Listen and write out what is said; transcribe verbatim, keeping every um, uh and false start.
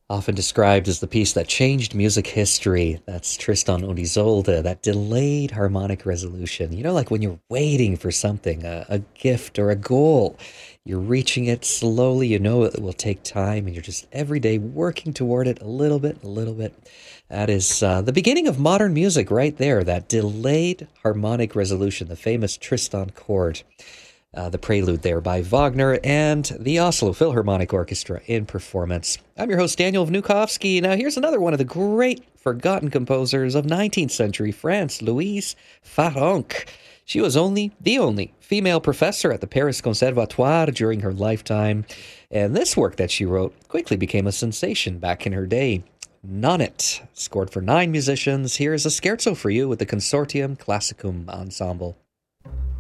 Often described as the piece that changed music history. That's Tristan und Isolde, that delayed harmonic resolution. You know, like when you're waiting for something, a, a gift or a goal, you're reaching it slowly, you know it will take time, and you're just every day working toward it a little bit, a little bit. That is uh, the beginning of modern music right there, that delayed harmonic resolution, the famous Tristan chord. Uh, the prelude there by Wagner and the Oslo Philharmonic Orchestra in performance. I'm your host, Daniel Vnukovsky. Now, here's another one of the great forgotten composers of nineteenth century France, Louise Farrenc. She was only the only female professor at the Paris Conservatoire during her lifetime, and this work that she wrote quickly became a sensation back in her day. Nonnet, scored for nine musicians. Here is a scherzo for you with the Consortium Classicum Ensemble.